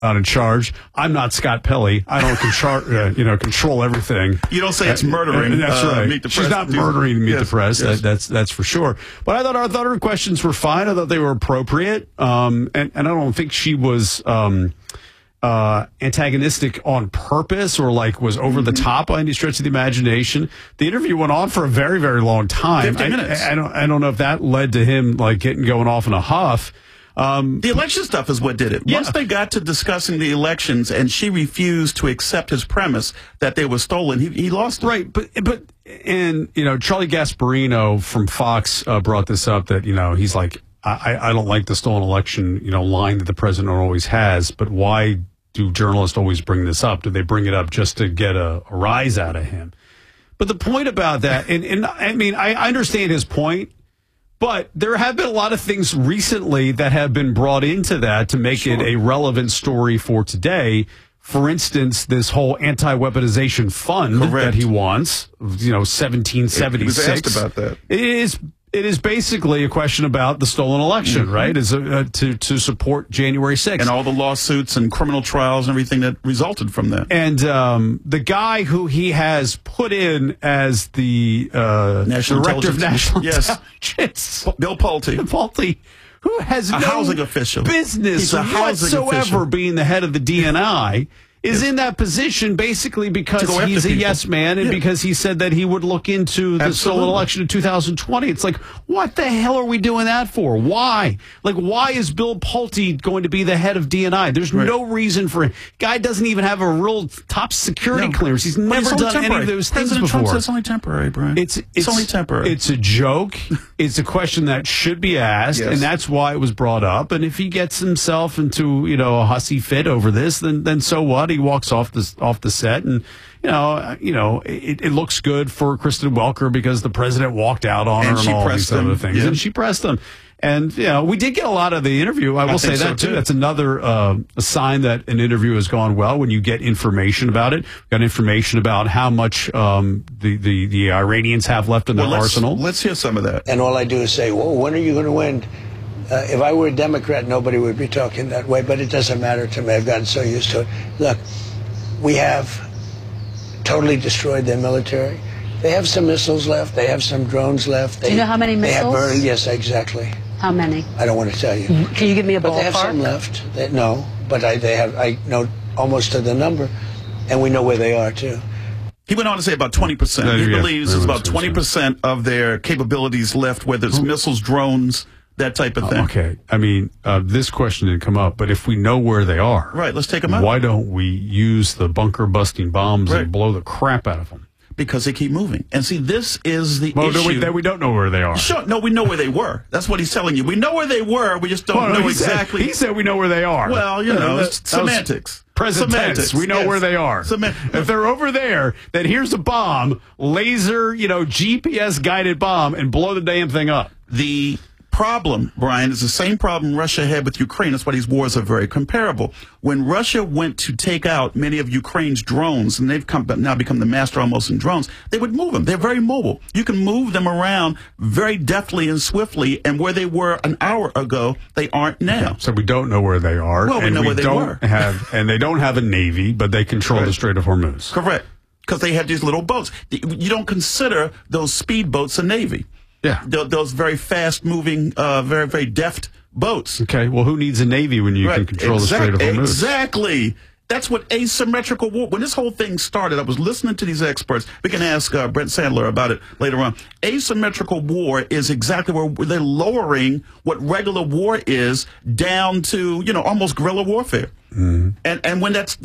not in charge. I'm not Scott Pelley. I don't control everything. You don't say it's murdering. That's right. Meet the She's Press. not murdering Meet the Press. Yes. That's for sure. But I thought her questions were fine. I thought they were appropriate. And I don't think she was antagonistic on purpose or was over the top by any stretch of the imagination. The interview went on for a very, very long time. 50 minutes. I don't know if that led to him going off in a huff. The election stuff is what did it. Yeah. Once they got to discussing the elections and she refused to accept his premise that they were stolen, he lost it. Right, but Charlie Gasparino from Fox brought this up that, he's like, I don't like the stolen election, line that the president always has, but why do journalists always bring this up? Do they bring it up just to get a rise out of him? But the point about that, and I mean, I understand his point, but there have been a lot of things recently that have been brought into that to make it a relevant story for today. For instance, this whole anti-weaponization fund that he wants, 1776. He was asked about that. It is basically a question about the stolen election, right? Is to support January 6th. And all the lawsuits and criminal trials and everything that resulted from that. And the guy who he has put in as the Director of National Intelligence, Bill Pulte, who has no housing official. business whatsoever being the head of the DNI, is in that position basically because he's a yes man and because he said that he would look into the stolen election in 2020. It's like, what the hell are we doing that for? Why? Why is Bill Pulte going to be the head of DNI? There's no reason for it. Guy doesn't even have a real top security clearance. He's never done any of those things before. Trump says it's only temporary, Brian. It's only temporary. It's a joke. It's a question that should be asked, and that's why it was brought up. And if he gets himself into a hussy fit over this, then so what? He walks off the set, and it looks good for Kristen Welker because the president walked out on her and all these other things, and she pressed him. And we did get a lot of the interview. I will say that too. That's another a sign that an interview has gone well when you get information about it. Got information about how much the Iranians have left in their arsenal. Let's hear some of that. And all I do is say, "Well, when are you going to win?" If I were a Democrat, nobody would be talking that way, but it doesn't matter to me. I've gotten so used to it. Look, we have totally destroyed their military. They have some missiles left. They have some drones left. Do you know how many missiles? They have burned, yes, exactly. How many? I don't want to tell you. Can you give me a ballpark? But they have some left. No, but I know almost to the number, and we know where they are, too. He went on to say about 20%. He believes there's about 20% of their capabilities left, whether it's missiles, drones, that type of thing. Okay. I mean, this question didn't come up, but if we know where they are, right, let's take them out. Why don't we use the bunker-busting bombs and blow the crap out of them? Because they keep moving. And see, this is the issue. We don't know where they are. Sure. No, we know where they were. That's what he's telling you. We know where they were. We just don't know exactly. He said we know where they are. Well, it's semantics. Present tense. We know where they are. If they're over there, then here's a bomb, laser, GPS-guided bomb, and blow the damn thing up. The problem, Brian, is the same problem Russia had with Ukraine. That's why these wars are very comparable. When Russia went to take out many of Ukraine's drones, and they've now become the master almost in drones, they would move them. They're very mobile. You can move them around very deftly and swiftly, and where they were an hour ago, they aren't now. So we don't know where they are. Well, we know where they were. And they don't have a navy, but they control the Strait of Hormuz. Correct. Because they have these little boats. You don't consider those speedboats a navy. Yeah. Those very fast-moving, very, very deft boats. Okay, well, who needs a navy when you can control the Strait of Hormuz? Exactly. That's what asymmetrical war... When this whole thing started, I was listening to these experts. We can ask Brent Sandler about it later on. Asymmetrical war is exactly where they're lowering what regular war is down to, almost guerrilla warfare. Mm-hmm. And when it's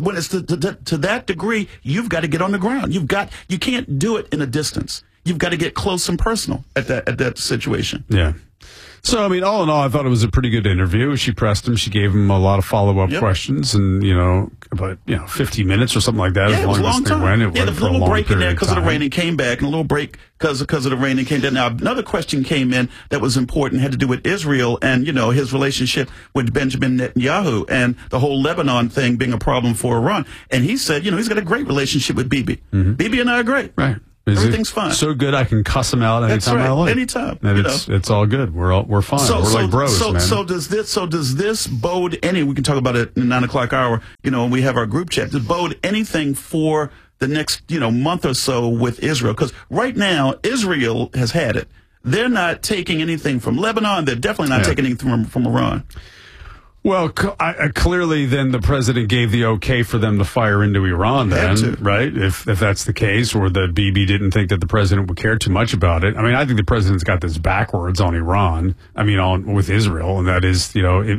to that degree, you've got to get on the ground. You can't do it in a distance. You've got to get close and personal at that situation. Yeah. So, I mean, all in all, I thought it was a pretty good interview. She pressed him. She gave him a lot of follow-up questions, and, about 50 minutes or something like that. Yeah, it was a long time. It went the little break in there because of the rain and came back, and a little break because of the rain and came down. Now, another question came in that was important, had to do with Israel and, his relationship with Benjamin Netanyahu and the whole Lebanon thing being a problem for Iran. And he said, he's got a great relationship with Bibi. Mm-hmm. Bibi and I are great. Right. Everything's fine. So good I can cuss them out anytime I like. Anytime. And it's all good. We're fine. We're like bros, man. So does this bode any? We can talk about it in the 9 o'clock hour. We have our group chat. Does it bode anything for the next month or so with Israel? Because right now Israel has had it. They're not taking anything from Lebanon. They're definitely not taking anything from Iran. Well, clearly, then the president gave the okay for them to fire into Iran. Then, right? If that's the case, or the BB didn't think that the president would care too much about it. I mean, I think the president's got this backwards on Iran. I mean, with Israel, and that is,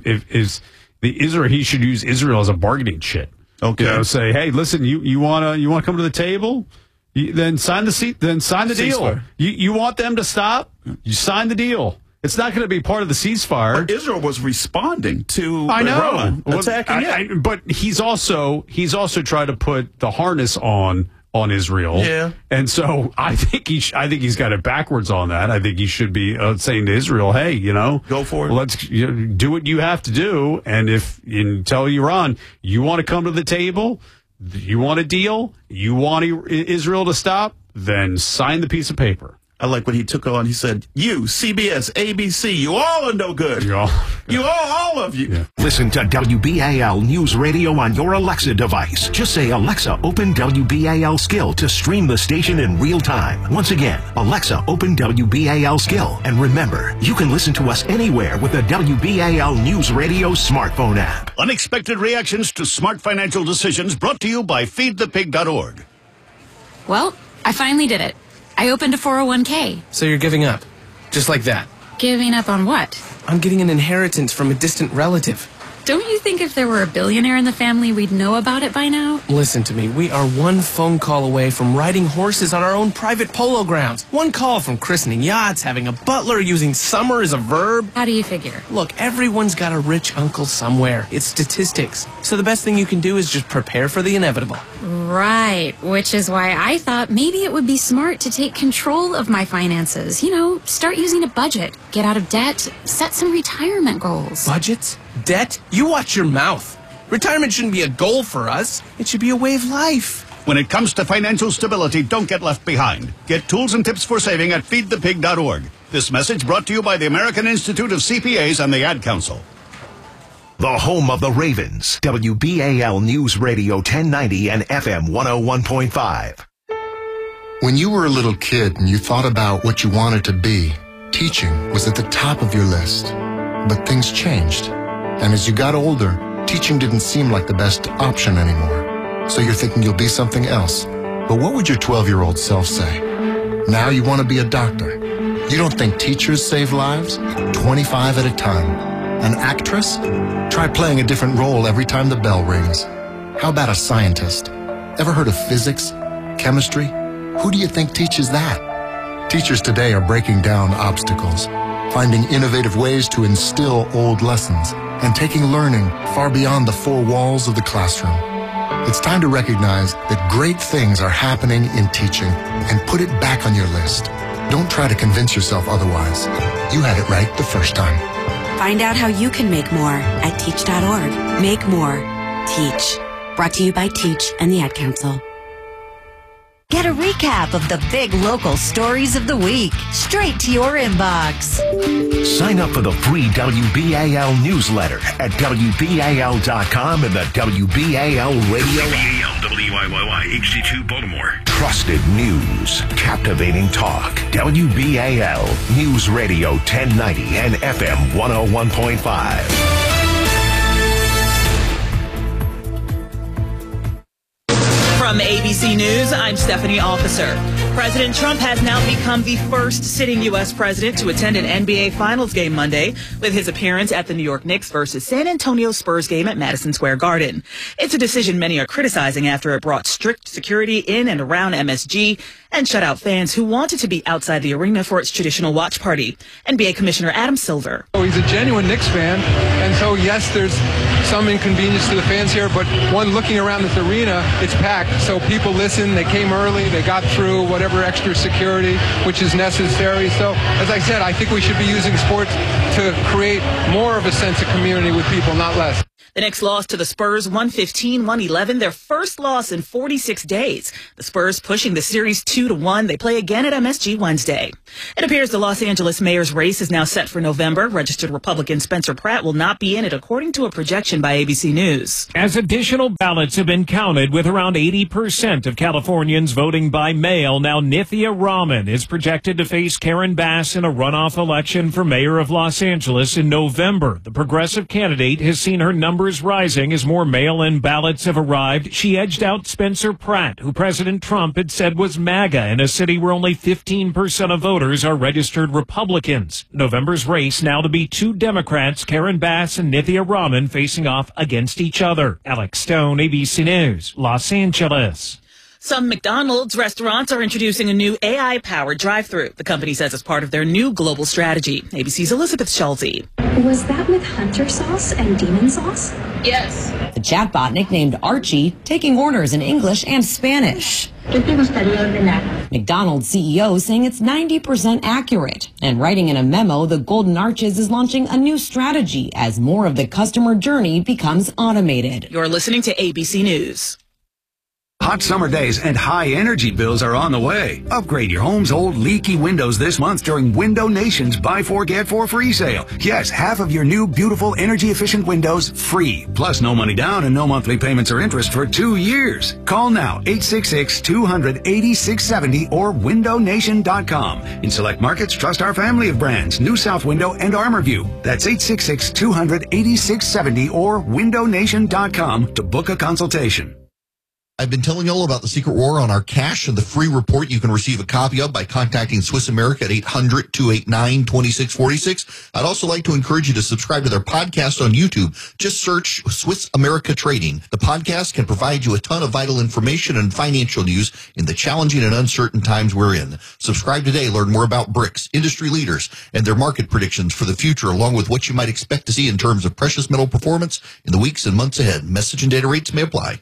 he should use Israel as a bargaining chip. Okay, say, hey, listen, you wanna come to the table? Then sign the deal. You want them to stop? You sign the deal. It's not going to be part of the ceasefire. But Israel was responding to Iran attacking it. But he's also tried to put the harness on Israel. Yeah. And so I think he's got it backwards on that. I think he should be saying to Israel, hey, go for it. Let's do what you have to do. And if you tell Iran, you want to come to the table, you want a deal, you want Israel to stop, then sign the piece of paper. I like when he took on. He said, "You, CBS, ABC, you all are no good. You all of you." Yeah. Listen to WBAL News Radio on your Alexa device. Just say, "Alexa, open WBAL Skill" to stream the station in real time. Once again, Alexa, open WBAL Skill. And remember, you can listen to us anywhere with the WBAL News Radio smartphone app. Unexpected reactions to smart financial decisions brought to you by feedthepig.org. Well, I finally did it. I opened a 401k. So you're giving up? Just like that? Giving up on what? I'm getting an inheritance from a distant relative. Don't you think if there were a billionaire in the family, we'd know about it by now? Listen to me. We are one phone call away from riding horses on our own private polo grounds. One call from christening yachts, having a butler, using summer as a verb. How do you figure? Look, everyone's got a rich uncle somewhere. It's statistics. So the best thing you can do is just prepare for the inevitable. Right, which is why I thought maybe it would be smart to take control of my finances. Start using a budget, get out of debt, set some retirement goals. Budgets? Debt? You watch your mouth. Retirement shouldn't be a goal for us. It should be a way of life. When it comes to financial stability, don't get left behind. Get tools and tips for saving at feedthepig.org. This message brought to you by the American Institute of CPAs and the Ad Council. The home of the Ravens, WBAL News Radio 1090 and FM 101.5. When you were a little kid and you thought about what you wanted to be, teaching was at the top of your list. But things changed. And as you got older, teaching didn't seem like the best option anymore. So you're thinking you'll be something else. But what would your 12-year-old self say? Now you want to be a doctor. You don't think teachers save lives? 25 at a time. An actress? Try playing a different role every time the bell rings. How about a scientist? Ever heard of physics? Chemistry? Who do you think teaches that? Teachers today are breaking down obstacles, finding innovative ways to instill old lessons, and taking learning far beyond the four walls of the classroom. It's time to recognize that great things are happening in teaching and put it back on your list. Don't try to convince yourself otherwise. You had it right the first time. Find out how you can make more at teach.org. Make more. Teach. Brought to you by Teach and the Ad Council. Get a recap of the big local stories of the week straight to your inbox. Sign up for the free WBAL newsletter at WBAL.com and the WBAL radio app. WYYY HD2 Baltimore. Trusted news, captivating talk. WBAL News Radio 1090 and FM 101.5. From ABC News, I'm Stephanie Officer. President Trump has now become the first sitting U.S. president to attend an NBA Finals game Monday with his appearance at the New York Knicks versus San Antonio Spurs game at Madison Square Garden. It's a decision many are criticizing after it brought strict security in and around MSG and shut out fans who wanted to be outside the arena for its traditional watch party. NBA Commissioner Adam Silver. He's a genuine Knicks fan, and so yes, there's some inconvenience to the fans here, but one looking around this arena, it's packed, so people listen, they came early, they got through whatever extra security which is necessary. So as I said, I think we should be using sports to create more of a sense of community with people, not less. The Knicks lost to the Spurs 115-111, their first loss in 46 days. The Spurs pushing the series 2-1. They play again at MSG Wednesday. It appears the Los Angeles mayor's race is now set for November. Registered Republican Spencer Pratt will not be in it, according to a projection by ABC News. As additional ballots have been counted, with around 80% of Californians voting by mail, now Nithya Raman is projected to face Karen Bass in a runoff election for mayor of Los Angeles in November. The progressive candidate has seen her numbers rising as more mail-in ballots have arrived. She edged out Spencer Pratt, who President Trump had said was MAGA, in a city where only 15% of voters are registered Republicans. November's race now to be two Democrats, Karen Bass and Nithya Raman, facing off against each other. Alex Stone, ABC News, Los Angeles. Some McDonald's restaurants are introducing a new AI-powered drive-thru. The company says it's part of their new global strategy. ABC's Elizabeth Schulze. Was that with hunter sauce and demon sauce? Yes. The chatbot, nicknamed Archie, taking orders in English and Spanish. McDonald's CEO saying it's 90% accurate. And writing in a memo, the Golden Arches is launching a new strategy as more of the customer journey becomes automated. You're listening to ABC News. Hot summer days and high energy bills are on the way. Upgrade your home's old leaky windows this month during Window Nation's Buy 4 Get 4 free sale. Yes, half of your new beautiful energy efficient windows free. Plus no money down and no monthly payments or interest for 2 years. Call now 866-200-8670 or windownation.com. In select markets, trust our family of brands, New South Window and ArmorView. That's 866-200-8670 or windownation.com to book a consultation. I've been telling you all about the Secret War on our cash and the free report you can receive a copy of by contacting Swiss America at 800-289-2646. I'd also like to encourage you to subscribe to their podcast on YouTube. Just search Swiss America Trading. The podcast can provide you a ton of vital information and financial news in the challenging and uncertain times we're in. Subscribe today. Learn more about BRICS, industry leaders, and their market predictions for the future, along with what you might expect to see in terms of precious metal performance in the weeks and months ahead. Message and data rates may apply.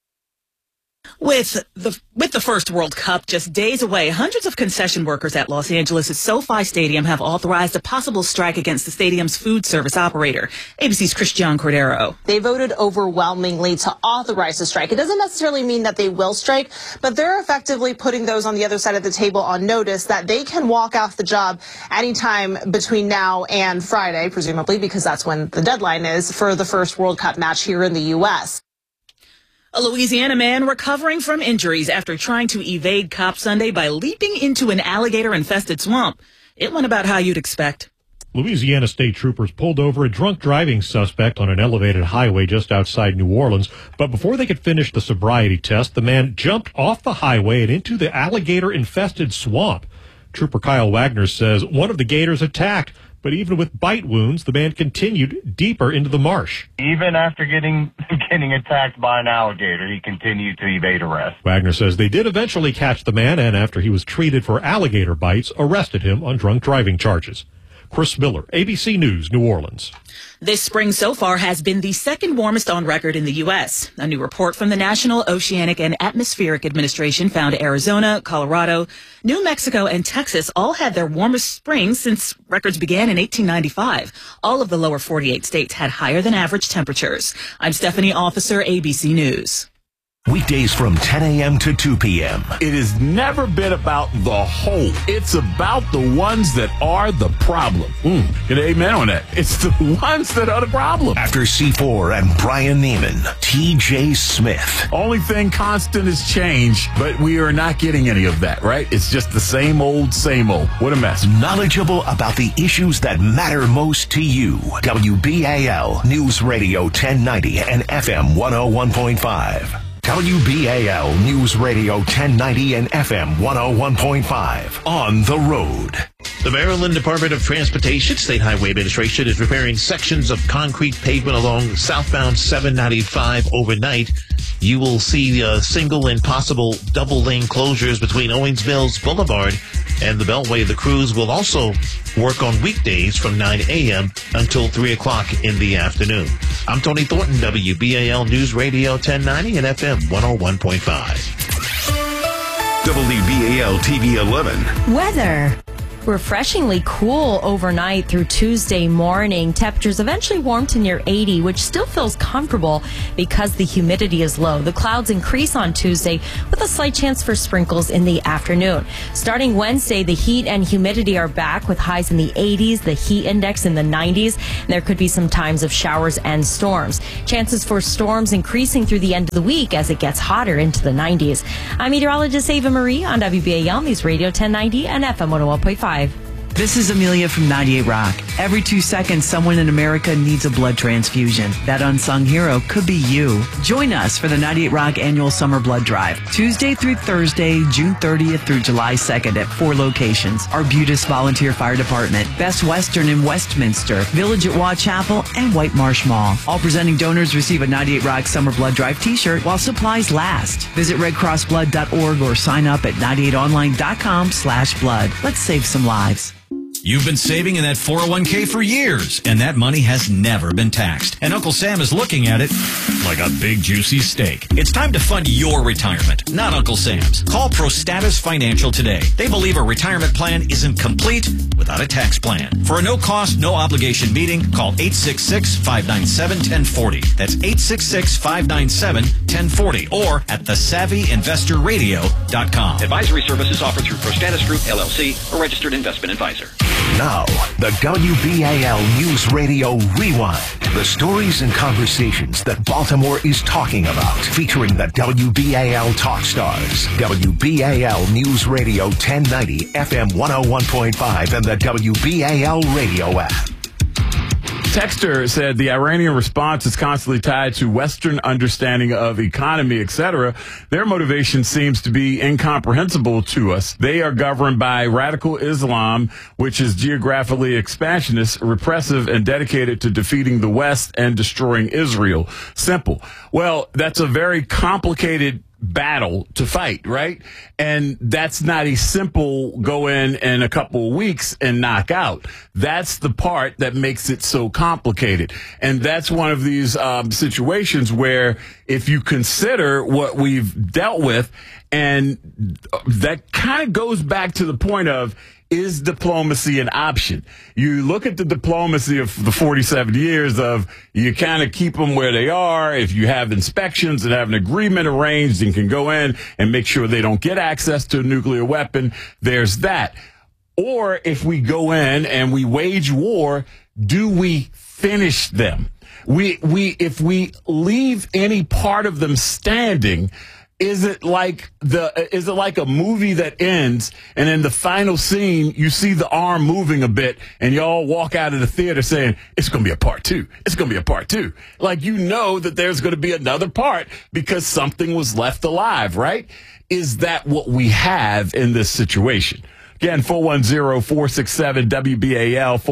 With the first World Cup just days away, hundreds of concession workers at Los Angeles' SoFi Stadium have authorized a possible strike against the stadium's food service operator. ABC's Christian Cordero. They voted overwhelmingly to authorize the strike. It doesn't necessarily mean that they will strike, but they're effectively putting those on the other side of the table on notice that they can walk off the job anytime between now and Friday, presumably, because that's when the deadline is for the first World Cup match here in the U.S. A Louisiana man recovering from injuries after trying to evade cops Sunday by leaping into an alligator-infested swamp. It went about how you'd expect. Louisiana state troopers pulled over a drunk driving suspect on an elevated highway just outside New Orleans. But before they could finish the sobriety test, the man jumped off the highway and into the alligator-infested swamp. Trooper Kyle Wagner says one of the gators attacked. But even with bite wounds, the man continued deeper into the marsh. Even after getting attacked by an alligator, he continued to evade arrest. Wagner says they did eventually catch the man, and after he was treated for alligator bites, arrested him on drunk driving charges. Chris Miller, ABC News, New Orleans. This spring so far has been the second warmest on record in the U.S. A new report from the National Oceanic and Atmospheric Administration found Arizona, Colorado, New Mexico, and Texas all had their warmest springs since records began in 1895. All of the lower 48 states had higher than average temperatures. I'm Stephanie Officer, ABC News. Weekdays from 10 a.m. to 2 p.m. It has never been about the whole. It's about the ones that are the problem. Get an amen on that. It's the ones that are the problem. After C4 and Brian Neiman, T.J. Smith. Only thing constant is change, but we are not getting any of that, right? It's just the same old, same old. What a mess. Knowledgeable about the issues that matter most to you. WBAL News Radio 1090 and FM 101.5. WBAL News Radio 1090 and FM 101.5. On the road. The Maryland Department of Transportation State Highway Administration is repairing sections of concrete pavement along southbound 795 overnight. You will see single and possible double lane closures between Owings Mills Boulevard and the Beltway. The crews will also work on weekdays from 9 a.m. until 3 o'clock in the afternoon. I'm Tony Thornton, WBAL News Radio 1090 and FM 101.5. WBAL TV 11. Weather. refreshingly cool overnight through Tuesday morning. Temperatures eventually warm to near 80, which still feels comfortable because the humidity is low. The clouds increase on Tuesday with a slight chance for sprinkles in the afternoon. Starting Wednesday, the heat and humidity are back with highs in the 80s, the heat index in the 90s, and there could be some times of showers and storms. Chances for storms increasing through the end of the week as it gets hotter into the 90s. I'm meteorologist Ava Marie on WBAL News Radio 1090 and FM 101.5. This is Amelia from 98 Rock. Every 2 seconds, someone in America needs a blood transfusion. That unsung hero could be you. Join us for the 98 Rock Annual Summer Blood Drive, Tuesday through Thursday, June 30th through July 2nd at 4 locations. Arbutus Volunteer Fire Department, Best Western in Westminster, Village at Waugh Chapel, and White Marsh Mall. All presenting donors receive a 98 Rock Summer Blood Drive t-shirt while supplies last. Visit redcrossblood.org or sign up at 98online.com/blood. Let's save some lives. You've been saving in that 401k for years, and that money has never been taxed. And Uncle Sam is looking at it like a big, juicy steak. It's time to fund your retirement, not Uncle Sam's. Call ProStatus Financial today. They believe a retirement plan isn't complete without a tax plan. For a no-cost, no-obligation meeting, call 866-597-1040. That's 866-597-1040 or at thesavvyinvestorradio.com. Advisory services offered through ProStatus Group, LLC, a registered investment advisor. Now, the WBAL News Radio Rewind. The stories and conversations that Baltimore is talking about, featuring the WBAL Talk Stars. WBAL News Radio 1090, FM 101.5, and the WBAL Radio app. Texter said the Iranian response is constantly tied to Western understanding of economy, etc. Their motivation seems to be incomprehensible to us. They are governed by radical Islam, which is geographically expansionist, repressive, and dedicated to defeating the West and destroying Israel. Simple. Well, that's a very complicated battle to fight, right? And that's not a simple go in a couple of weeks and knock out. That's the part that makes it so complicated. And that's one of these situations where if you consider what we've dealt with, and that kind of goes back to the point of, is diplomacy an option? You look at the diplomacy of the 47 years of you kind of keep them where they are. If you have inspections and have an agreement arranged and can go in and make sure they don't get access to a nuclear weapon, there's that. Or if we go in and we wage war, do we finish them? If we leave any part of them standing, is it like a movie that ends and in the final scene you see the arm moving a bit and y'all walk out of the theater saying it's going to be a part two. It's going to be a part two. Like, you know that there's going to be another part because something was left alive, right? Is that what we have in this situation? Again, 410-467-WBAL,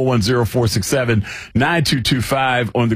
410-467-9225 on the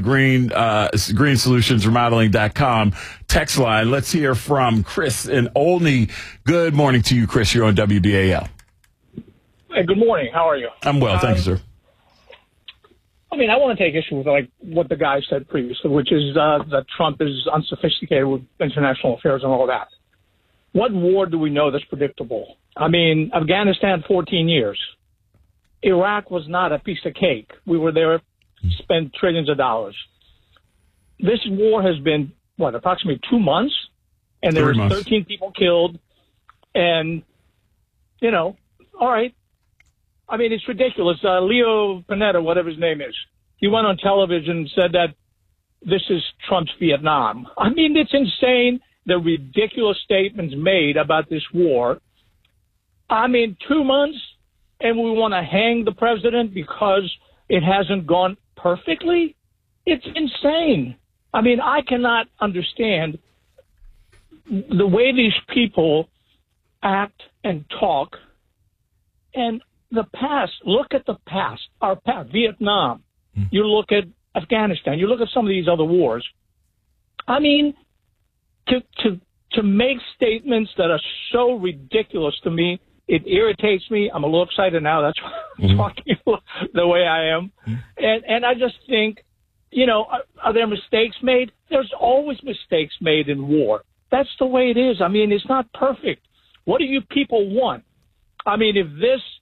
greensolutionsremodeling.com text line. Let's hear from Chris in Olney. Good morning to you, Chris. You're on WBAL. Hey, good morning. How are you? I'm well. Thank you, sir. I mean, I want to take issue with what the guy said previously, which is that Trump is unsophisticated with international affairs and all that. What war do we know that's predictable? I mean, Afghanistan, 14 years. Iraq was not a piece of cake. We were there, spent trillions of dollars. This war has been, approximately 2 months? And there were 13 people killed. And, all right. I mean, it's ridiculous. Leo Panetta, whatever his name is, he went on television and said that this is Trump's Vietnam. I mean, it's insane, the ridiculous statements made about this war. I mean, 2 months, and we want to hang the president because it hasn't gone perfectly? It's insane. I mean, I cannot understand the way these people act and talk. And the past, look at the past, our past, Vietnam. You look at Afghanistan. You look at some of these other wars. I mean, to make statements that are so ridiculous to me, it irritates me. I'm a little excited now. That's why I'm talking the way I am. And I just think, are there mistakes made? There's always mistakes made in war. That's the way it is. I mean, it's not perfect. What do you people want? I mean,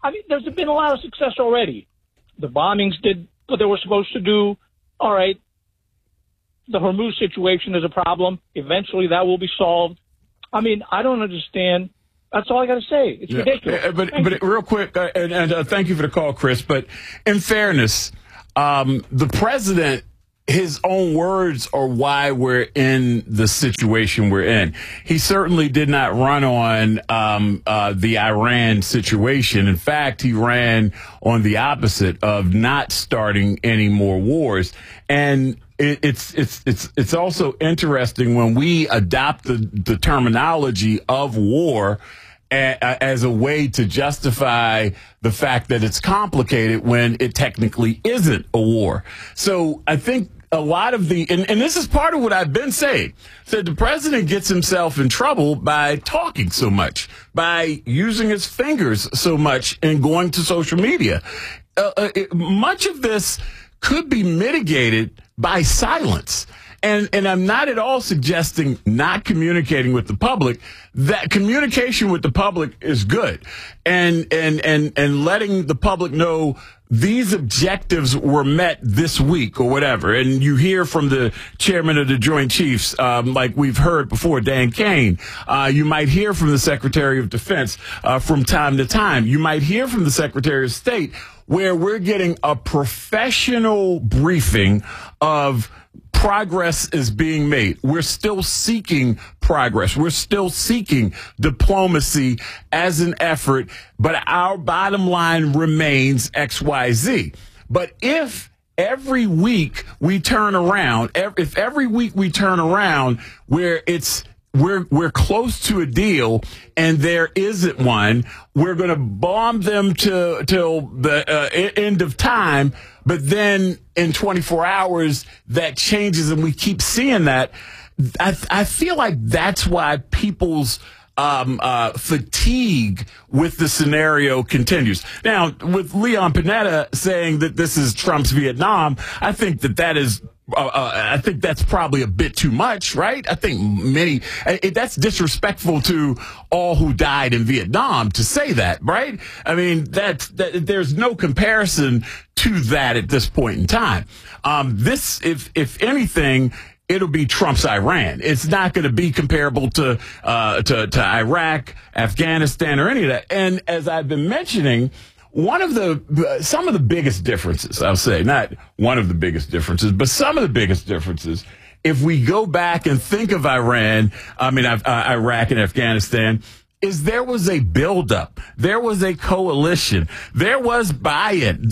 I mean, there's been a lot of success already. The bombings did what they were supposed to do. All right. The Hormuz situation is a problem. Eventually that will be solved. I mean, I don't understand. That's all I got to say. It's ridiculous. But real quick, and thank you for the call, Chris, but in fairness, the president, his own words are why we're in the situation we're in. He certainly did not run on the Iran situation. In fact, he ran on the opposite of not starting any more wars. And it's also interesting when we adopt the terminology of war as a way to justify the fact that it's complicated when it technically isn't a war. So I think a lot of and this is part of what I've been saying, the president gets himself in trouble by talking so much, by using his fingers so much and going to social media. Much of this could be mitigated by silence. And I'm not at all suggesting not communicating with the public. That communication with the public is good. And letting the public know these objectives were met this week or whatever. And you hear from the chairman of the Joint Chiefs, like we've heard before, Dan Kane. You might hear from the Secretary of Defense from time to time. You might hear from the Secretary of State, where we're getting a professional briefing of progress is being made. We're still seeking progress. We're still seeking diplomacy as an effort, but our bottom line remains XYZ. But if every week we turn around, if every week we turn around where we're close to a deal and there isn't one, we're going to bomb them till the end of time. But then in 24 hours, that changes and we keep seeing that. I feel like that's why people's fatigue with the scenario continues. Now, with Leon Panetta saying that this is Trump's Vietnam, I think that is I think that's probably a bit too much, right? I think that's disrespectful to all who died in Vietnam to say that, right? I mean, there's no comparison to that at this point in time. This, if anything, it'll be Trump's Iran. It's not going to be comparable to Iraq, Afghanistan, or any of that. And as I've been mentioning, some of the biggest differences, I'll say, not one of the biggest differences, but some of the biggest differences, if we go back and think of Iraq and Afghanistan, is there was a buildup, there was a coalition, there was buy-in,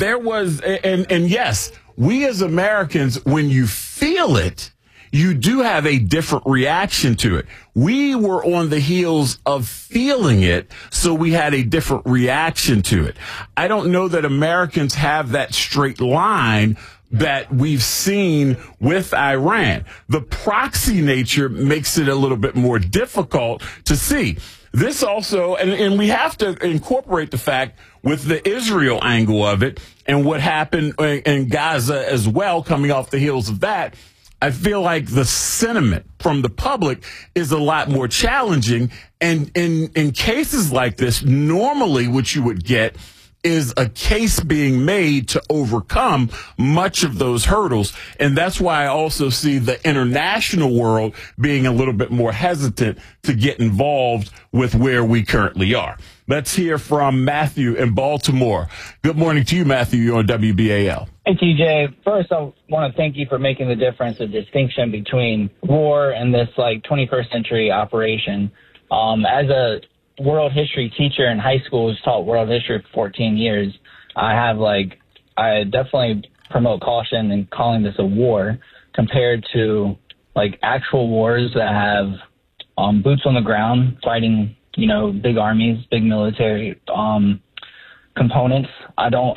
and yes, we as Americans, when you feel it, you do have a different reaction to it. We were on the heels of feeling it, so we had a different reaction to it. I don't know that Americans have that straight line that we've seen with Iran. The proxy nature makes it a little bit more difficult to see. This also, and we have to incorporate the fact with the Israel angle of it and what happened in Gaza as well, coming off the heels of that. I feel like the sentiment from the public is a lot more challenging. And in cases like this, normally what you would get is a case being made to overcome much of those hurdles. And that's why I also see the international world being a little bit more hesitant to get involved with where we currently are. Let's hear from Matthew in Baltimore. Good morning to you, Matthew. You're on WBAL. Hey, TJ. First, I want to thank you for making the difference, the distinction between war and this 21st century operation. As a world history teacher in high school who's taught world history for 14 years, I definitely promote caution in calling this a war compared to actual wars that have boots on the ground fighting, big armies, big military components. I don't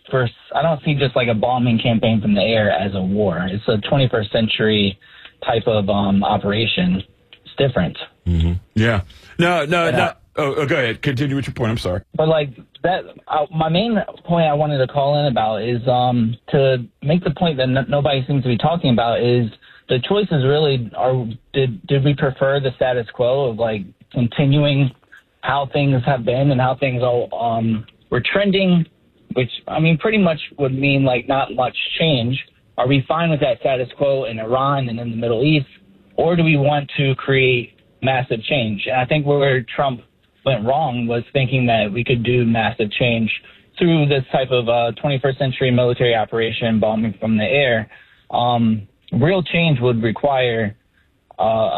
see just a bombing campaign from the air as a war. It's a 21st century type of operation. It's different. Mm-hmm. Yeah. No. Oh, go ahead. Continue with your point. I'm sorry. But my main point I wanted to call in about is to make the point that nobody seems to be talking about is the choices really are. Did we prefer the status quo of continuing how things have been and how things we're trending, which, I mean, pretty much would mean like not much change. Are we fine with that status quo in Iran and in the Middle East? Or do we want to create massive change? And I think where Trump went wrong was thinking that we could do massive change through this type of 21st century military operation, bombing from the air. Real change would require a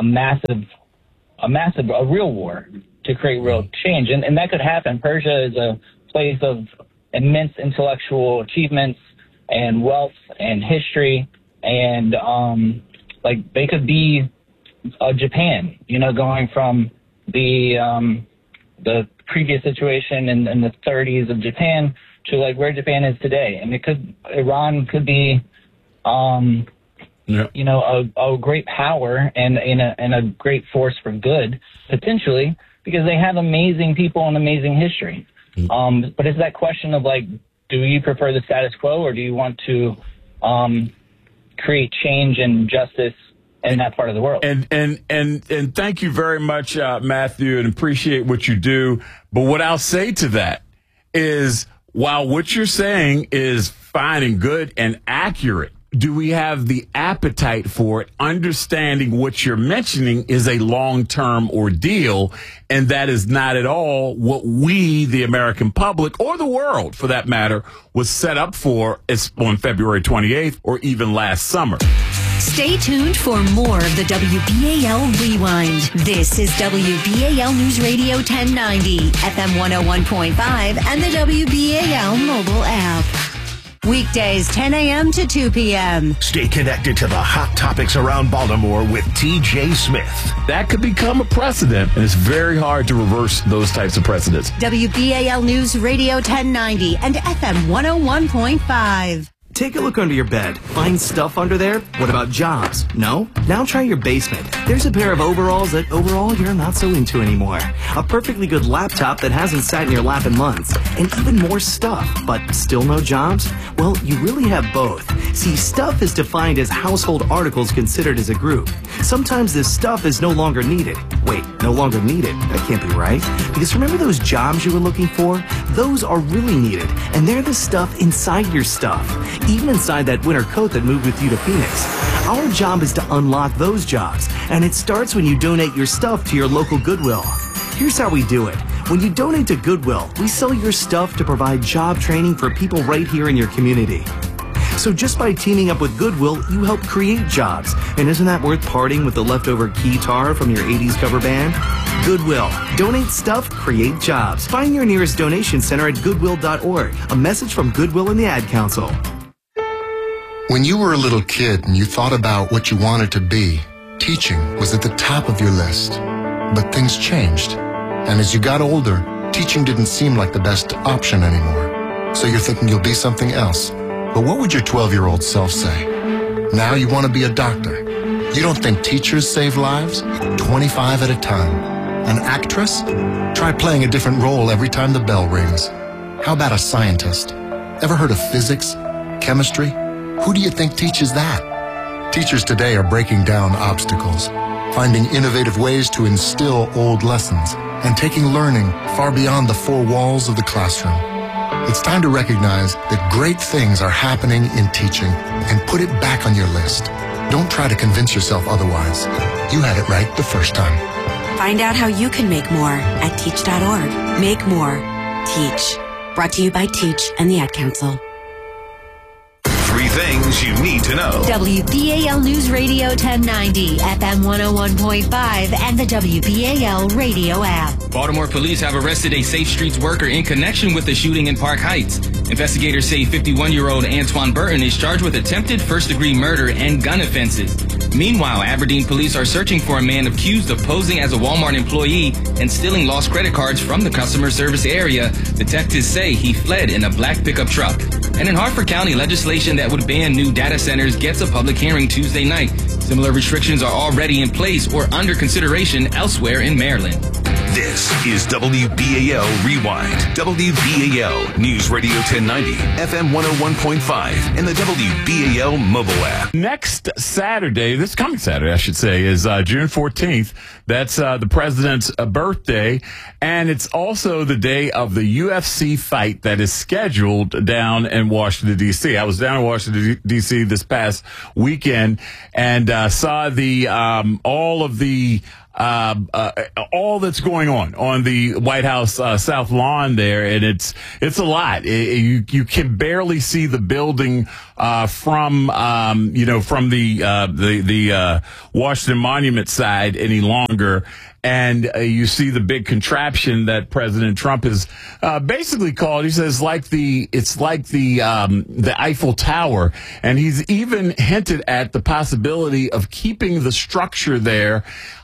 real war to create real change. And that could happen. Persia is a place of immense intellectual achievements and wealth and history. And, like, they could be Japan, you know, going from the previous situation in the 30s of Japan to, like, where Japan is today. And Iran could be, you know, a great power and a great force for good, potentially, because they have amazing people and amazing history. But it's that question of, like, do you prefer the status quo, or do you want to create change and justice in that part of the world? And thank you very much, Matthew, and appreciate what you do. But what I'll say to that is, while what you're saying is fine and good and accurate, do we have the appetite for it, understanding what you're mentioning is a long-term ordeal, and that is not at all what we, the American public, or the world, for that matter, was set up for on February 28th or even last summer. Stay tuned for more of the WBAL Rewind. This is WBAL News Radio 1090, FM 101.5, and the WBAL mobile app. Weekdays 10 a.m. to 2 p.m. Stay connected to the hot topics around Baltimore with TJ Smith. That could become a precedent, and it's very hard to reverse those types of precedents. WBAL News Radio 1090 and FM 101.5. Take a look under your bed. Find stuff under there? What about jobs? No? Now try your basement. There's a pair of overalls that overall you're not so into anymore. A perfectly good laptop that hasn't sat in your lap in months. And even more stuff, but still no jobs? Well, you really have both. See, stuff is defined as household articles considered as a group. Sometimes this stuff is no longer needed. Wait, no longer needed? That can't be right. Because remember those jobs you were looking for? Those are really needed. And they're the stuff inside your stuff. Even inside that winter coat that moved with you to Phoenix. Our job is to unlock those jobs, and it starts when you donate your stuff to your local Goodwill. Here's how we do it. When you donate to Goodwill, we sell your stuff to provide job training for people right here in your community. So just by teaming up with Goodwill, you help create jobs. And isn't that worth parting with the leftover keytar from your 80s cover band? Goodwill. Donate stuff, create jobs. Find your nearest donation center at goodwill.org. A message from Goodwill and the Ad Council. When you were a little kid and you thought about what you wanted to be, teaching was at the top of your list. But things changed. And as you got older, teaching didn't seem like the best option anymore. So you're thinking you'll be something else. But what would your 12-year-old self say? Now you want to be a doctor. You don't think teachers save lives? 25 at a time. An actress? Try playing a different role every time the bell rings. How about a scientist? Ever heard of physics? Chemistry? Who do you think teaches that? Teachers today are breaking down obstacles, finding innovative ways to instill old lessons, and taking learning far beyond the four walls of the classroom. It's time to recognize that great things are happening in teaching and put it back on your list. Don't try to convince yourself otherwise. You had it right the first time. Find out how you can make more at teach.org. Make more. Teach. Brought to you by Teach and the Ad Council. 3 things you need to know. WBAL News Radio 1090, FM 101.5, and the WBAL radio app. Baltimore police have arrested a Safe Streets worker in connection with the shooting in Park Heights. Investigators say 51-year-old Antoine Burton is charged with attempted first-degree murder and gun offenses. Meanwhile, Aberdeen police are searching for a man accused of posing as a Walmart employee and stealing lost credit cards from the customer service area. Detectives say he fled in a black pickup truck. And in Hartford County, legislation that would ban new data centers gets a public hearing Tuesday night. Similar restrictions are already in place or under consideration elsewhere in Maryland. This is WBAL Rewind. WBAL News Radio 1090, FM 101.5, and the WBAL mobile app. Next Saturday, this coming Saturday, I should say, is June 14th. That's the president's birthday, and it's also the day of the UFC fight that is scheduled down in Washington, D.C. I was down in Washington, D.C. this past weekend and saw the all that's going on the White House South Lawn there, and it's a lot. You can barely see the building from the Washington Monument side any longer. And you see the big contraption that President Trump has basically called. He says it's like the Eiffel Tower, and he's even hinted at the possibility of keeping the structure there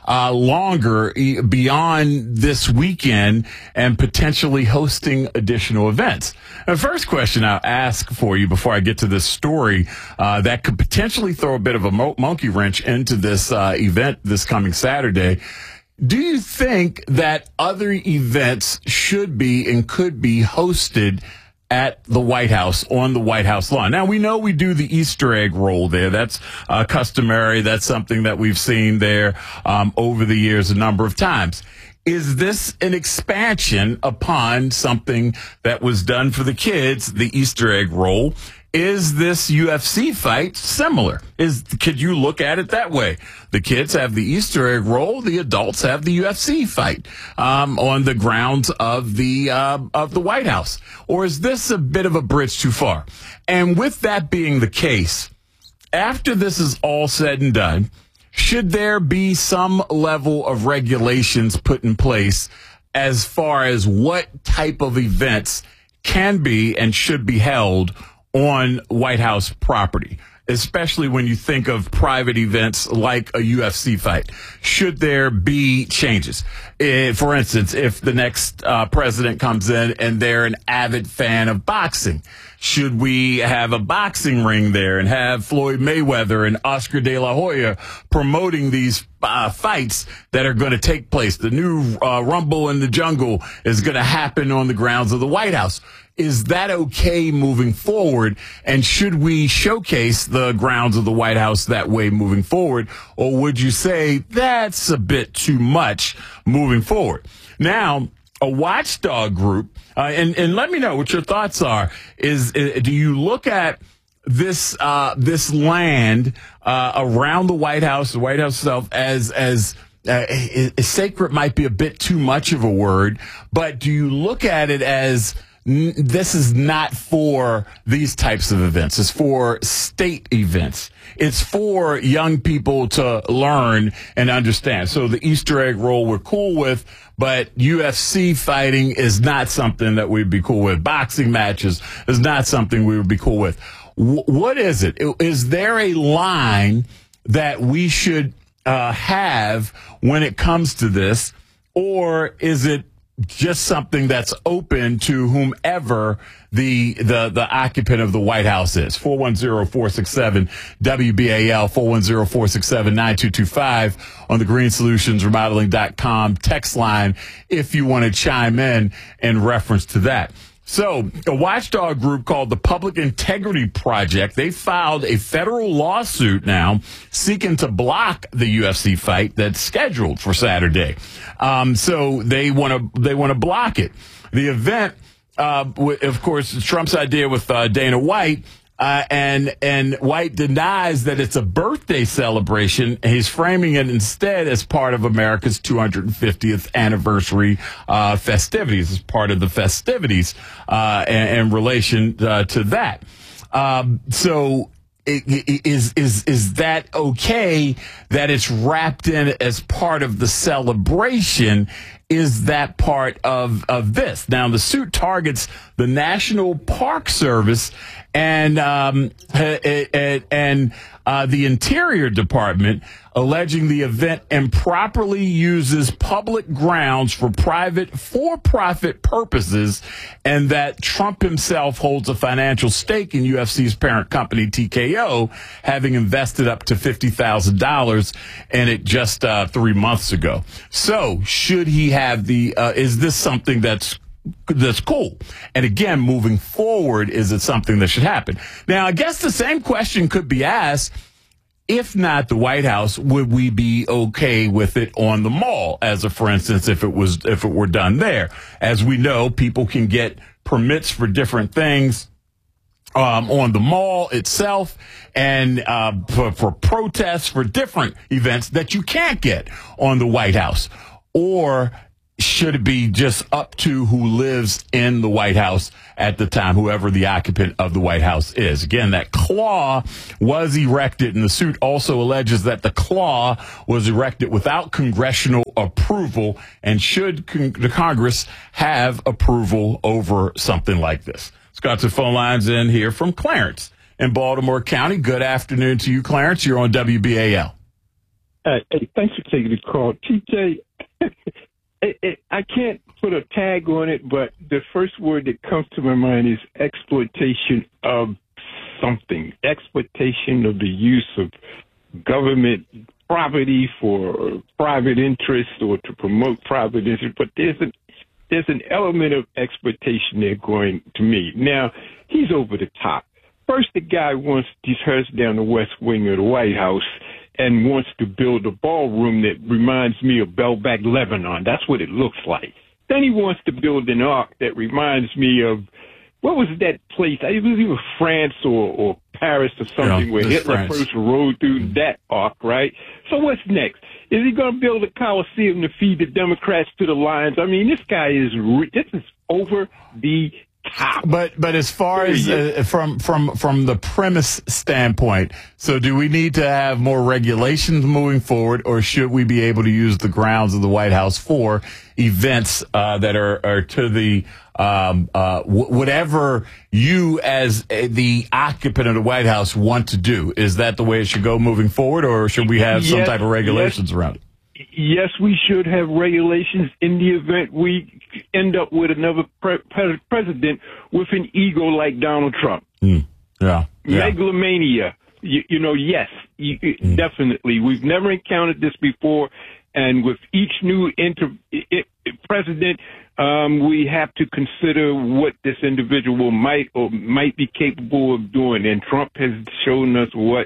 longer beyond this weekend and potentially hosting additional events. The first question I'll ask for you before I get to this story that could potentially throw a bit of a monkey wrench into this event this coming Saturday. Do you think that other events should be and could be hosted at the White House, on the White House lawn? Now, we know we do the Easter egg roll there. That's customary. That's something that we've seen there over the years a number of times. Is this an expansion upon something that was done for the kids, the Easter egg roll? Is this UFC fight similar? Could you look at it that way? The kids have the Easter egg roll. The adults have the UFC fight on the grounds of the White House. Or is this a bit of a bridge too far? And with that being the case, after this is all said and done, should there be some level of regulations put in place as far as what type of events can be and should be held on White House property, especially when you think of private events like a UFC fight? Should there be changes? For instance, if the next president comes in and they're an avid fan of boxing, should we have a boxing ring there and have Floyd Mayweather and Oscar De La Hoya promoting these fights that are going to take place? The new Rumble in the Jungle is going to happen on the grounds of the White House. Is that okay moving forward? And should we showcase the grounds of the White House that way moving forward? Or would you say that's a bit too much moving forward? Now, a watchdog group, and let me know what your thoughts are, do you look at this land around the White House itself as sacred might be a bit too much of a word, but do you look at it as this is not for these types of events? It's for state events. It's for young people to learn and understand. So the Easter egg roll we're cool with, but UFC fighting is not something that we'd be cool with. Boxing matches is not something we would be cool with. What is it? Is there a line that we should have when it comes to this, or is it just something that's open to whomever the occupant of the White House is? 410-467-WBAL, 410-467-9225 on the GreenSolutionsRemodeling.com text line if you want to chime in reference to that. So a watchdog group called the Public Integrity Project, they filed a federal lawsuit now seeking to block the UFC fight that's scheduled for Saturday. So they want to block it. The event, of course, is Trump's idea with Dana White. And White denies that it's a birthday celebration. He's framing it instead as part of America's 250th anniversary festivities, as part of the festivities in relation to that. So is that okay that it's wrapped in as part of the celebration? Is that part of this? Now, the suit targets the National Park Service and the Interior Department, alleging the event improperly uses public grounds for for-profit purposes, and that Trump himself holds a financial stake in UFC's parent company, TKO, having invested up to $50,000 in it just 3 months ago. So, should he have have is this something that's cool? And again, moving forward, is it something that should happen? Now, I guess the same question could be asked. If not the White House, would we be okay with it on the mall? As a, for instance, if it were done there, as we know, people can get permits for different things on the mall itself, and for protests, for different events that you can't get on the White House. Or should it be just up to who lives in the White House at the time, whoever the occupant of the White House is? Again, that claw was erected, and the suit also alleges that the claw was erected without congressional approval. And should the Congress have approval over something like this? Let's got some phone lines in here from Clarence in Baltimore County. Good afternoon to you, Clarence. You're on WBAL. Hey, thanks for taking the call. TJ, I can't put a tag on it, but the first word that comes to my mind is exploitation of something. Exploitation of the use of government property for private interest or to promote private interest. But there's an element of exploitation there going to me. Now, he's over the top. First, the guy wants these heads down the west wing of the White House and wants to build a ballroom that reminds me of Belbek, Lebanon. That's what it looks like. Then he wants to build an ark that reminds me of, what was that place? It was either France or Paris or something, where Hitler first rode through that ark, right? So what's next? Is he going to build a Coliseum to feed the Democrats to the lions? I mean, this guy this is over the top. But as far as from the premise standpoint, so do we need to have more regulations moving forward, or should we be able to use the grounds of the White House for events that are to the whatever you as the occupant of the White House want to do? Is that the way it should go moving forward, or should we have some type of regulations around it? Yes, we should have regulations in the event we end up with another president with an ego like Donald Trump. Yeah. Megalomania. Yes, definitely. We've never encountered this before. And with each new president, we have to consider what this individual might be capable of doing. And Trump has shown us what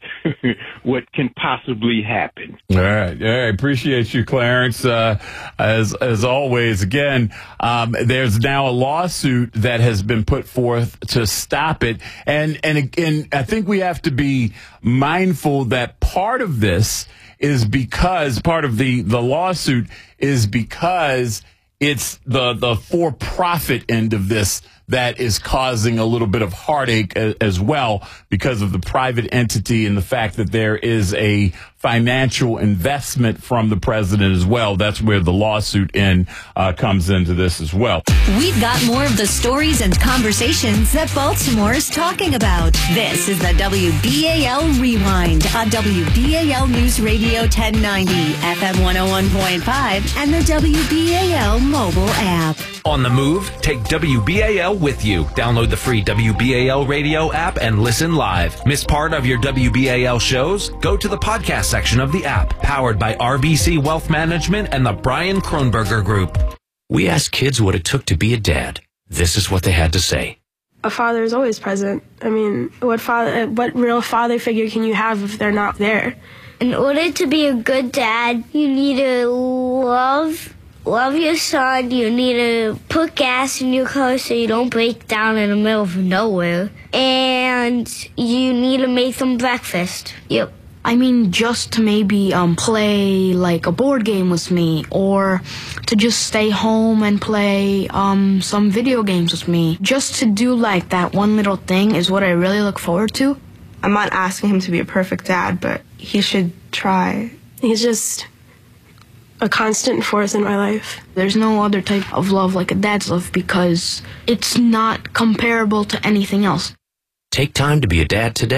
can possibly happen. All right. Appreciate you, Clarence. As always, again, there's now a lawsuit that has been put forth to stop it. And again, I think we have to be mindful that part of this is because part of the lawsuit is because it's the for-profit end of this that is causing a little bit of heartache as well, because of the private entity and the fact that there is a financial investment from the president as well. That's where the lawsuit comes into this as well. We've got more of the stories and conversations that Baltimore is talking about. This is the WBAL Rewind on WBAL News Radio 1090, FM 101.5, and the WBAL mobile app. On the move, take WBAL with you. Download the free WBAL radio app and listen live. Miss part of your WBAL shows? Go to the podcast section of the app, powered by RBC Wealth Management and the Brian Kronberger Group. We asked kids what it took to be a dad. This is what they had to say. A father is always present. I mean, what real father figure can you have if they're not there? In order to be a good dad, you need to love your son. You need to put gas in your car so you don't break down in the middle of nowhere. And you need to make them breakfast. Yep. I mean, just to maybe play like a board game with me, or to just stay home and play some video games with me. Just to do like that one little thing is what I really look forward to. I'm not asking him to be a perfect dad, but he should try. He's just a constant force in my life. There's no other type of love like a dad's love, because it's not comparable to anything else. Take time to be a dad today.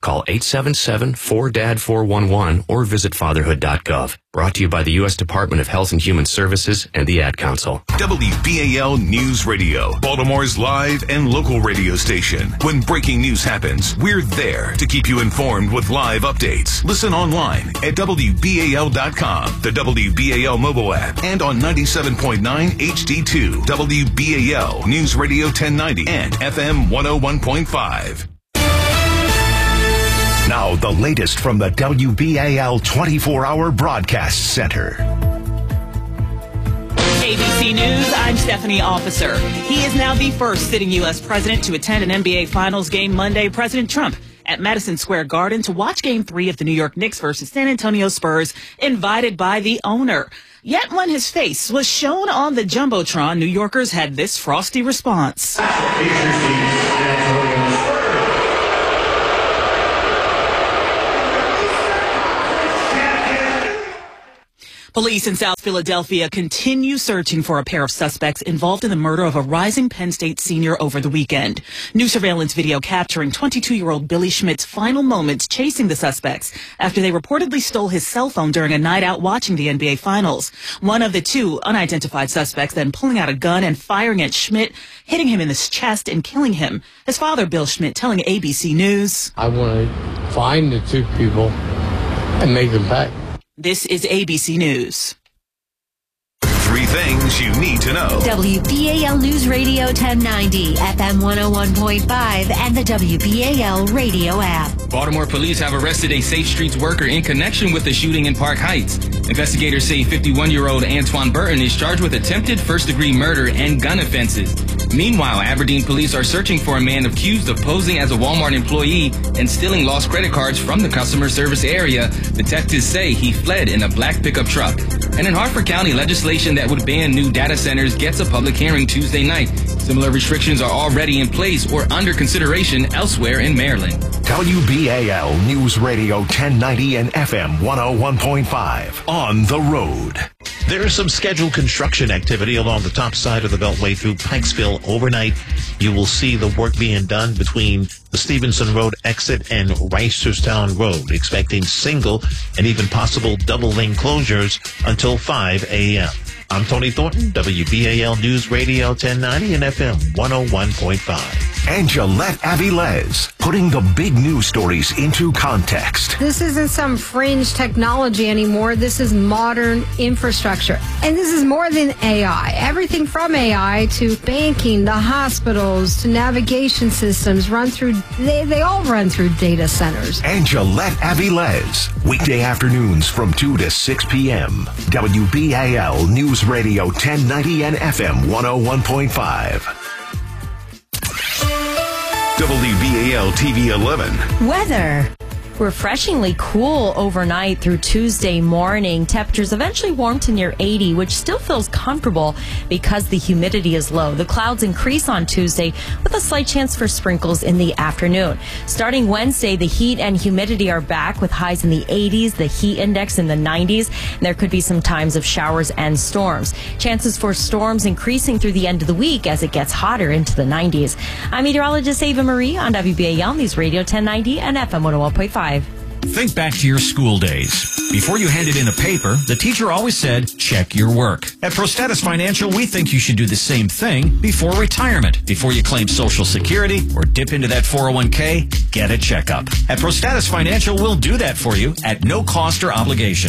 Call 877-4DAD-411 or visit fatherhood.gov. Brought to you by the U.S. Department of Health and Human Services and the Ad Council. WBAL News Radio, Baltimore's live and local radio station. When breaking news happens, we're there to keep you informed with live updates. Listen online at WBAL.com, the WBAL mobile app, and on 97.9 HD2, WBAL News Radio 1090 and FM 101.5. Now, the latest from the WBAL 24-hour broadcast center. ABC News, I'm Stephanie Officer. He is now the first sitting U.S. president to attend an NBA Finals game Monday. President Trump at Madison Square Garden to watch Game 3 of the New York Knicks versus San Antonio Spurs, invited by the owner. Yet when his face was shown on the Jumbotron, New Yorkers had this frosty response. Police in South Philadelphia continue searching for a pair of suspects involved in the murder of a rising Penn State senior over the weekend. New surveillance video capturing 22-year-old Billy Schmidt's final moments chasing the suspects after they reportedly stole his cell phone during a night out watching the NBA Finals. One of the two unidentified suspects then pulling out a gun and firing at Schmidt, hitting him in the chest and killing him. His father, Bill Schmidt, telling ABC News, I want to find the two people and make them back. This is ABC News. 3 things you need to know. WBAL News Radio 1090, FM 101.5, and the WBAL radio app. Baltimore police have arrested a Safe Streets worker in connection with the shooting in Park Heights. Investigators say 51-year-old Antoine Burton is charged with attempted first-degree murder and gun offenses. Meanwhile, Aberdeen police are searching for a man accused of posing as a Walmart employee and stealing lost credit cards from the customer service area. Detectives say he fled in a black pickup truck. And in Hartford County, legislation that would ban new data centers gets a public hearing Tuesday night. Similar restrictions are already in place or under consideration elsewhere in Maryland. WBAL News Radio 1090 and FM 101.5 on the road. There is some scheduled construction activity along the top side of the Beltway through Pikesville overnight. You will see the work being done between the Stevenson Road exit and Reisterstown Road, expecting single and even possible double lane closures until 5 a.m. I'm Tony Thornton, WBAL News Radio 1090 and FM 101.5. And Gillette Avilés, putting the big news stories into context. This isn't some fringe technology anymore. This is modern infrastructure. And this is more than AI. Everything from AI to banking, the hospitals, to navigation systems they all run through data centers. And Gillette Avilés, weekday afternoons from 2 to 6 p.m. WBAL News Radio 1090 and FM 101.5. WBAL TV 11. Weather. Refreshingly cool overnight through Tuesday morning. Temperatures eventually warm to near 80, which still feels comfortable because the humidity is low. The clouds increase on Tuesday with a slight chance for sprinkles in the afternoon. Starting Wednesday, the heat and humidity are back with highs in the 80s, the heat index in the 90s, and there could be some times of showers and storms. Chances for storms increasing through the end of the week as it gets hotter into the 90s. I'm meteorologist Ava Marie on WBAL News Radio 1090 and FM 101.5. Think back to your school days. Before you handed in a paper, the teacher always said, check your work. At Prostatus Financial, we think you should do the same thing before retirement. Before you claim Social Security or dip into that 401k, get a checkup. At Prostatus Financial, we'll do that for you at no cost or obligation.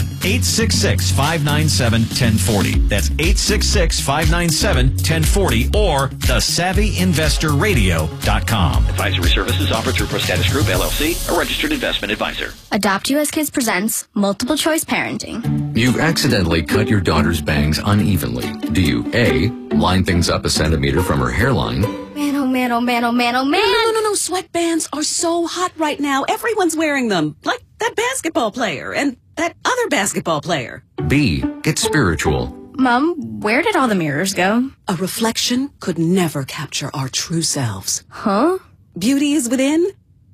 866-597-1040. That's 866-597-1040 or thesavvyinvestorradio.com. Advisory services offered through Prostatus Group, LLC, a registered investment advisor. Adopt US Kids presents Multiple Choice Parenting. You've accidentally cut your daughter's bangs unevenly. Do you A, line things up a centimeter from her hairline? Man, oh man, oh man, oh man, oh man. No. Sweatbands are so hot right now. Everyone's wearing them. Like that basketball player and that other basketball player. B, get spiritual. Mom, where did all the mirrors go? A reflection could never capture our true selves. Huh? Beauty is within.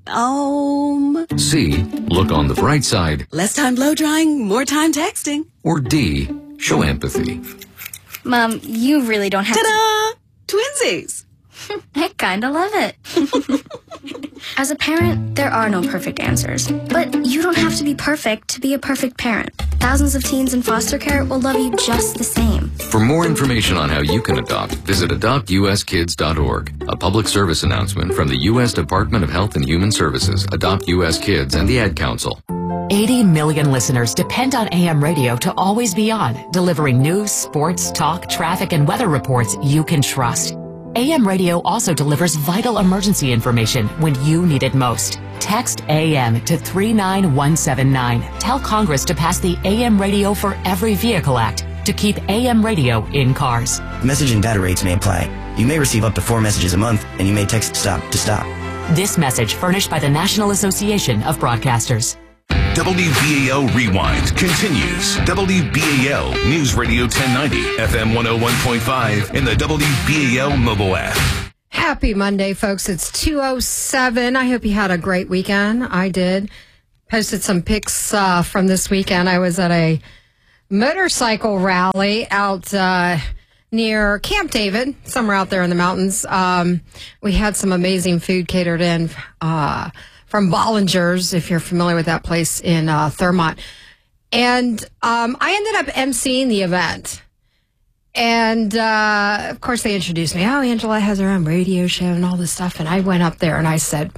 C, look on the bright side. Less time blow drying, more time texting. Or D, show empathy. Mom, you really don't have Ta-da! Twinsies! I kinda love it. As a parent, there are no perfect answers. But you don't have to be perfect to be a perfect parent. Thousands of teens in foster care will love you just the same. For more information on how you can adopt, visit adoptuskids.org. A public service announcement from the U.S. Department of Health and Human Services, Adopt U.S. Kids, and the Ad Council. 80 million listeners depend on AM radio to always be on, delivering news, sports, talk, traffic, and weather reports you can trust. AM radio also delivers vital emergency information when you need it most. Text AM to 39179. Tell Congress to pass the AM Radio for Every Vehicle Act to keep AM radio in cars. Message and data rates may apply. You may receive up to 4 messages a month, and you may text STOP to stop. This message furnished by the National Association of Broadcasters. WBAL Rewind continues. WBAL News Radio 1090, FM 101.5, and the WBAL mobile app. Happy Monday, folks. It's 2:07. I hope you had a great weekend. I did. Posted some pics from this weekend. I was at a motorcycle rally out near Camp David, somewhere out there in the mountains. We had some amazing food catered in from Bollinger's, if you're familiar with that place in Thurmont. And I ended up emceeing the event. And, of course, they introduced me. Oh, Angela has her own radio show and all this stuff. And I went up there and I said,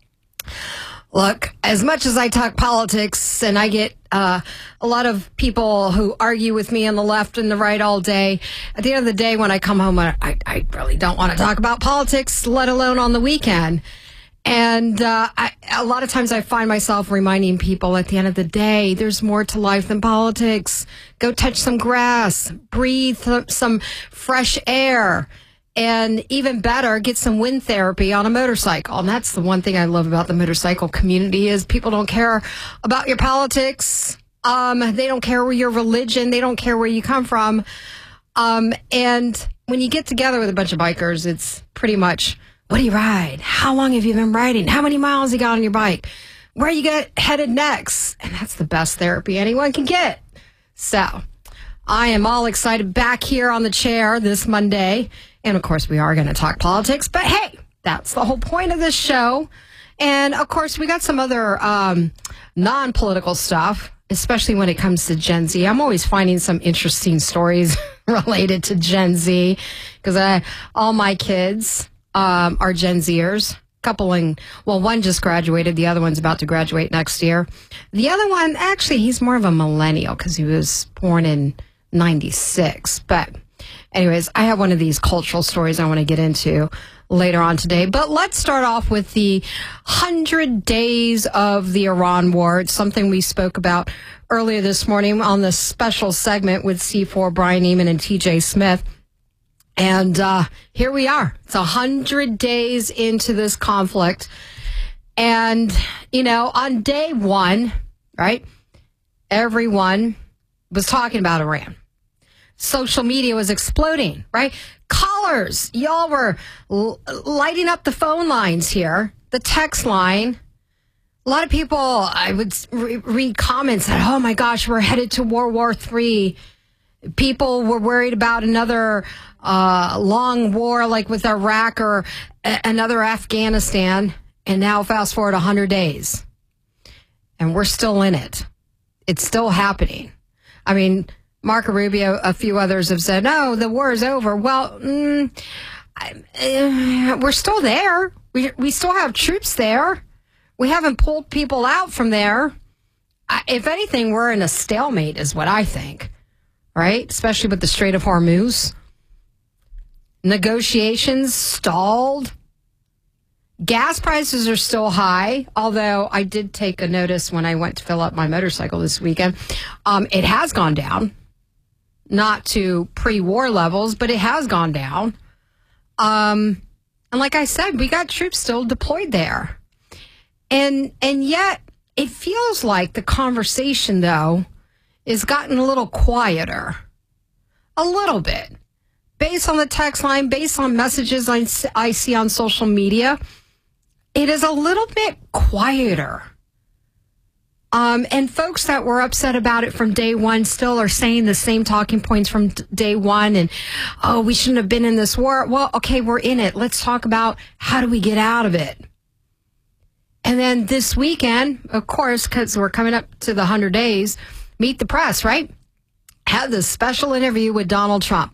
look, as much as I talk politics and I get a lot of people who argue with me on the left and the right all day, at the end of the day, when I come home, I really don't want to talk about politics, let alone on the weekend. And a lot of times I find myself reminding people at the end of the day, there's more to life than politics. Go touch some grass, breathe some fresh air, and even better, get some wind therapy on a motorcycle. And that's the one thing I love about the motorcycle community is people don't care about your politics. They don't care your religion. They don't care where you come from. And when you get together with a bunch of bikers, it's pretty much, what do you ride? How long have you been riding? How many miles you got on your bike? Where you get headed next? And that's the best therapy anyone can get. So I am all excited back here on the chair this Monday. And of course, we are going to talk politics. But hey, that's the whole point of this show. And of course, we got some other non-political stuff, especially when it comes to Gen Z. I'm always finding some interesting stories related to Gen Z because all my kids are Gen Zers. One just graduated. The other one's about to graduate next year. The other one, actually, he's more of a millennial because he was born in 96. But anyways, I have one of these cultural stories I want to get into later on today. But let's start off with the 100 days of the Iran war. It's something we spoke about earlier this morning on the special segment with C4, Brian Eamon, and TJ Smith. And here we are. It's 100 days into this conflict. And, on day one, right, everyone was talking about Iran. Social media was exploding, right? Callers, y'all were lighting up the phone lines here, the text line. A lot of people, I would read comments that, oh my gosh, we're headed to World War III. People were worried about another long war like with Iraq or another Afghanistan. And now fast forward 100 days. And we're still in it. It's still happening. I mean, Marco Rubio, a few others have said, no, the war is over. Well, we're still there. We still have troops there. We haven't pulled people out from there. If anything, we're in a stalemate is what I think. Right? Especially with the Strait of Hormuz. Negotiations stalled. Gas prices are still high, although I did take a notice when I went to fill up my motorcycle this weekend. It has gone down. Not to pre-war levels, but it has gone down. And like I said, we got troops still deployed there. And yet, it feels like the conversation, though, is gotten a little quieter. A little bit. Based on the text line, based on messages I see on social media, it is a little bit quieter. And folks that were upset about it from day one still are saying the same talking points from day one. And, oh, we shouldn't have been in this war. Well, okay, we're in it. Let's talk about how do we get out of it? And then this weekend, of course, because we're coming up to the 100 days, Meet the Press, right? Had this special interview with Donald Trump.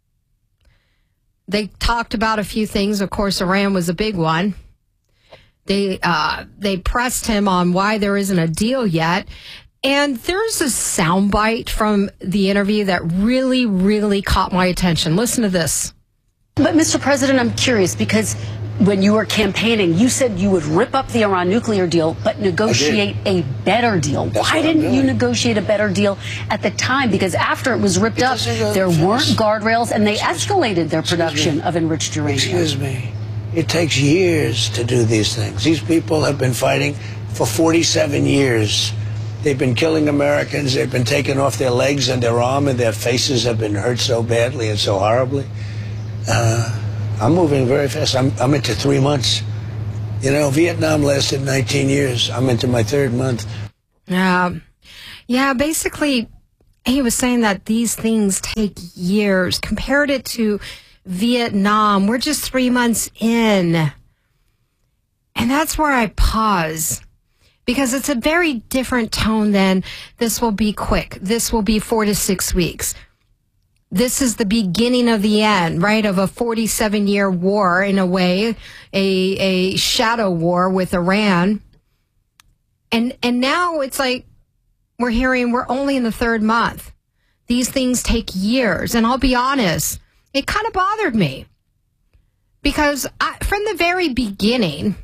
They talked about a few things. Of course, Iran was a big one. They pressed him on why there isn't a deal yet. And there's a soundbite from the interview that really, really caught my attention. Listen to this. But, Mr. President, I'm curious because when you were campaigning, you said you would rip up the Iran nuclear deal, but negotiate a better deal. Why didn't you negotiate a better deal at the time? Because after it was ripped up, there weren't guardrails, and they escalated their production of enriched uranium. Excuse me. It takes years to do these things. These people have been fighting for 47 years. They've been killing Americans. They've been taking off their legs and their arm, and their faces have been hurt so badly and so horribly. I'm moving very fast. I'm into 3 months. You know, Vietnam lasted 19 years. I'm into my 3rd month. Yeah, basically, he was saying that these things take years. Compared it to Vietnam, we're just 3 months in. And that's where I pause. Because it's a very different tone than this will be quick. This will be 4 to 6 weeks. This is the beginning of the end, right, of a 47-year war, in a way, a shadow war with Iran. And now it's like we're hearing we're only in the 3rd month. These things take years. And I'll be honest, it kind of bothered me. Because from the very beginning,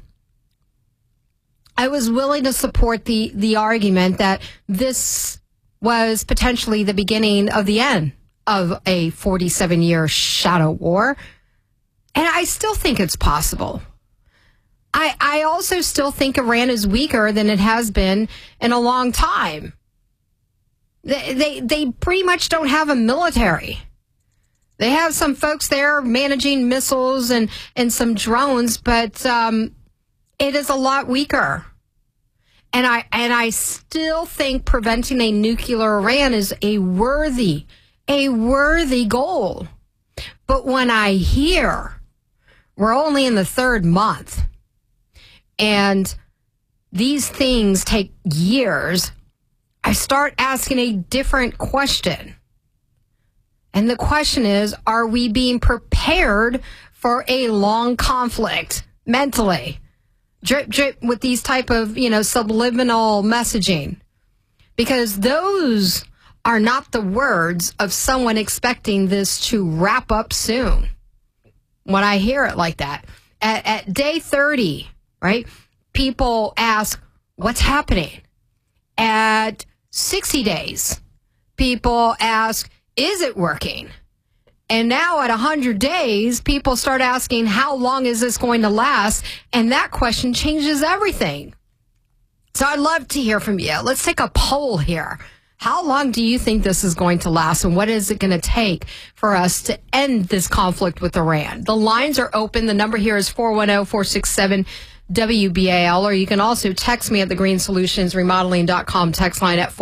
I was willing to support the argument that this was potentially the beginning of the end of a 47-year shadow war. And I still think it's possible. I also still think Iran is weaker than it has been in a long time. They pretty much don't have a military. They have some folks there managing missiles and some drones, but it is a lot weaker. And I still think preventing a nuclear Iran is a worthy goal. But when I hear we're only in the 3rd month and these things take years, I start asking a different question. And the question is, are we being prepared for a long conflict mentally? Drip, drip with these type of, subliminal messaging. Because those are not the words of someone expecting this to wrap up soon. When I hear it like that, at day 30, right, people ask, what's happening? At 60 days, people ask, is it working? And now at 100 days, people start asking, how long is this going to last? And that question changes everything. So I'd love to hear from you. Let's take a poll here. How long do you think this is going to last, and what is it going to take for us to end this conflict with Iran? The lines are open. The number here is 410-467-WBAL, or you can also text me at thegreenssolutionsremodeling.com text line at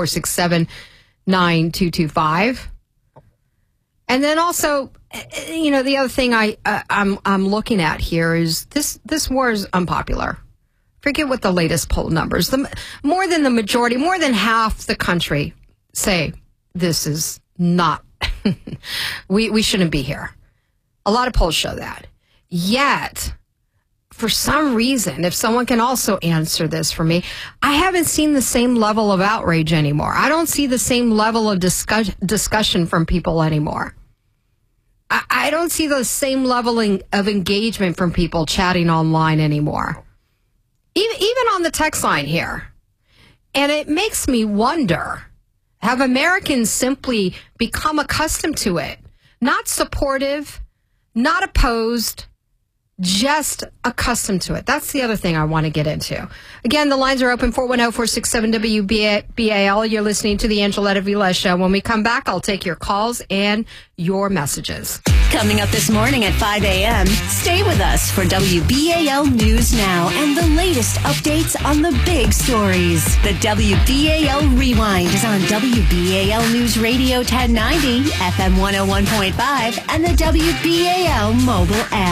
410-467-9225. And then also, the other thing I'm looking at here is this war is unpopular. Forget what the latest poll numbers. More than the majority, more than half the country say this is not, we shouldn't be here. A lot of polls show that. Yet, for some reason, if someone can also answer this for me, I haven't seen the same level of outrage anymore. I don't see the same level of discussion from people anymore. I don't see the same level of engagement from people chatting online anymore. Even on the text line here. And it makes me wonder, have Americans simply become accustomed to it? Not supportive, not opposed, just accustomed to it. That's the other thing I want to get into. Again, the lines are open, 410-467-WBAL. You're listening to the Angeletta Vilez Show. When we come back, I'll take your calls and your messages. Coming up this morning at 5 a.m., stay with us for WBAL News Now and the latest updates on the big stories. The WBAL Rewind is on WBAL News Radio 1090, FM 101.5, and the WBAL mobile app.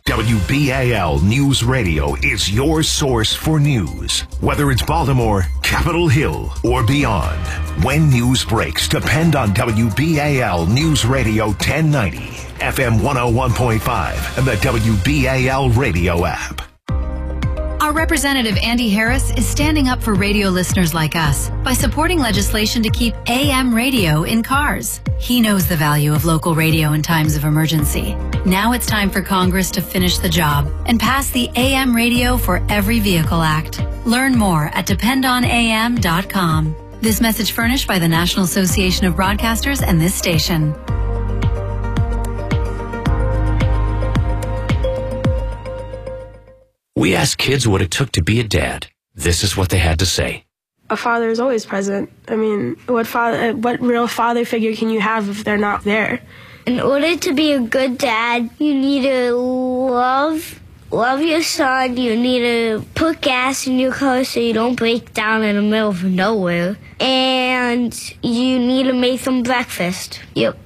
WBAL News Radio is your source for news. Whether it's Baltimore, Capitol Hill, or beyond. When news breaks, depend on WBAL News Radio 1090, FM 101.5, and the WBAL radio app. Our representative Andy Harris is standing up for radio listeners like us by supporting legislation to keep AM radio in cars. He knows the value of local radio in times of emergency. Now it's time for Congress to finish the job and pass the AM Radio for Every Vehicle Act. Learn more at dependonam.com. This message furnished by the National Association of Broadcasters and this station. We asked kids what it took to be a dad. This is what they had to say. A father is always present. I mean, what real father figure can you have if they're not there? In order to be a good dad, you need to love your son. You need to put gas in your car so you don't break down in the middle of nowhere. And you need to make them breakfast. Yep.